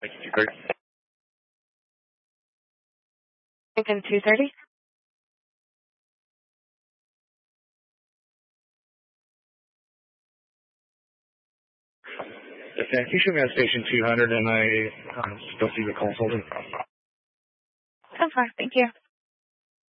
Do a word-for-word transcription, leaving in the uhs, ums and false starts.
two thirty. Lincoln two thirty. Yes, ma'am. Can you show me on station two hundred and I um, still see the consultant? So far, thank you.